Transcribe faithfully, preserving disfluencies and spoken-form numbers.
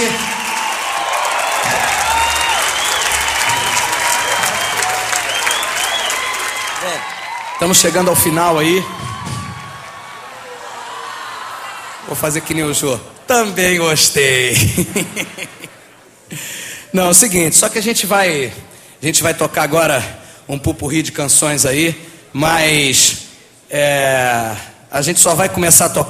Estamos chegando ao final aí. Vou fazer que nem o Jô. Também gostei. Não, é o seguinte, só que a gente vai, a gente vai tocar agora um pupurri de canções aí, mas é, a gente só vai começar a tocar